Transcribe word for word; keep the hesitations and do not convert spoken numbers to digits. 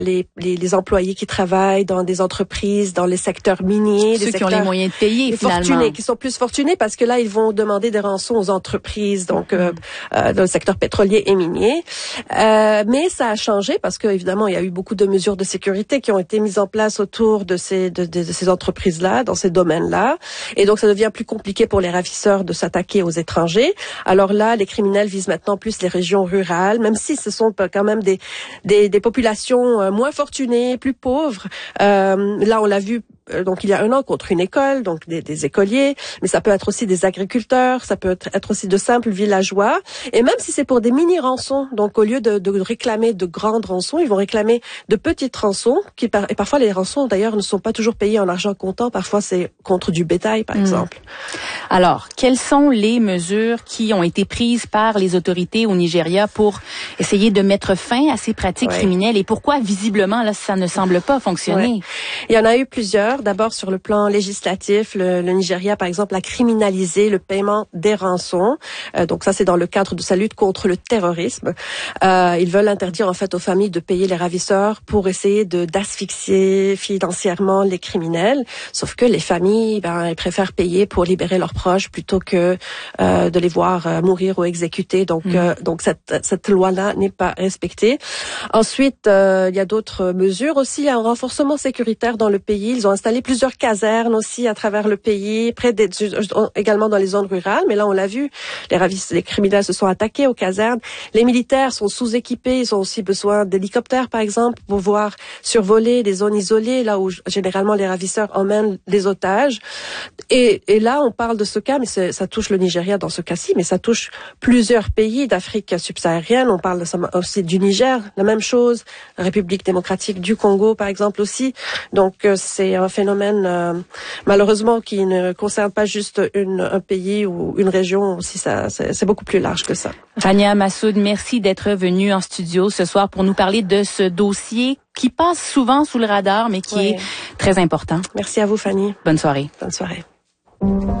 Les, les, les employés qui travaillent dans des entreprises, dans les secteurs miniers. Ceux des qui secteurs, ont les moyens de payer, les finalement. fortunés, qui sont plus fortunés parce que là, ils vont demander des rançons aux entreprises, donc euh, euh, dans le secteur pétrolier et minier. Euh, mais ça a changé parce que évidemment, il y a eu beaucoup de mesures de sécurité qui ont été mises en place autour de ces de, de, de ces entreprises-là, dans ces domaines-là. Et donc, ça devient plus compliqué pour les ravisseurs de s'attaquer aux étrangers. Alors là, les criminels visent maintenant plus les régions rurales, même si ce sont quand même des des, des populations moins fortunées, plus pauvres. Euh, là, on l'a vu donc il y a un an contre une école, donc des, des écoliers, mais ça peut être aussi des agriculteurs, ça peut être aussi de simples villageois, et même si c'est pour des mini-rançons, donc au lieu de, de réclamer de grandes rançons, ils vont réclamer de petites rançons, qui par, et parfois les rançons d'ailleurs ne sont pas toujours payées en argent comptant, parfois c'est contre du bétail par mmh. exemple. Alors, quelles sont les mesures qui ont été prises par les autorités au Nigeria pour essayer de mettre fin à ces pratiques ouais. criminelles, et pourquoi visiblement là ça ne semble pas fonctionner? Ouais. Il y en a eu plusieurs. D'abord, sur le plan législatif, le, le Nigeria, par exemple, a criminalisé le paiement des rançons. Euh, donc ça, c'est dans le cadre de sa lutte contre le terrorisme. Euh, ils veulent interdire, en fait, aux familles de payer les ravisseurs pour essayer de d'asphyxier financièrement les criminels. Sauf que les familles, ben, elles préfèrent payer pour libérer leurs proches plutôt que euh, de les voir euh, mourir ou exécuter. Donc, mmh. euh, donc cette, cette loi-là n'est pas respectée. Ensuite, euh, il y a d'autres mesures aussi. Il y a un renforcement sécuritaire dans le pays. Ils ont installé plusieurs casernes aussi à travers le pays, près des, également dans les zones rurales. Mais là, on l'a vu, les ravis, les criminels se sont attaqués aux casernes. Les militaires sont sous-équipés. Ils ont aussi besoin d'hélicoptères, par exemple, pour pouvoir survoler des zones isolées, là où généralement les ravisseurs emmènent les otages. Et, et là, on parle de ce cas, mais ça touche le Nigeria dans ce cas-ci, mais ça touche plusieurs pays d'Afrique subsaharienne. On parle aussi du Niger, la même chose, la République démocratique du Congo, par exemple aussi. Donc, c'est un phénomène euh, malheureusement qui ne concerne pas juste une, un pays ou une région. Aussi, ça, c'est, c'est beaucoup plus large que ça. Rania Massoud, merci d'être venue en studio ce soir pour nous parler de ce dossier qui passe souvent sous le radar, mais qui oui. est très important. Merci à vous, Fanny. Bonne soirée. Bonne soirée.